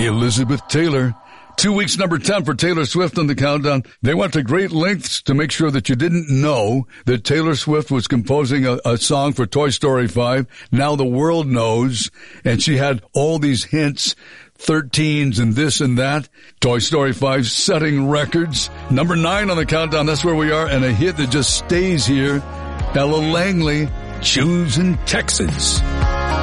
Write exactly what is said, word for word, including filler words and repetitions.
Elizabeth Taylor. Two weeks number ten for Taylor Swift on the countdown. They went to great lengths to make sure that you didn't know that Taylor Swift was composing a, a song for Toy Story five. Now the world knows. And she had all these hints, thirteens and this and that. Toy Story five setting records. Number nine on the countdown. That's where we are. And a hit that just stays here. Ella Langley, Choosing Texas.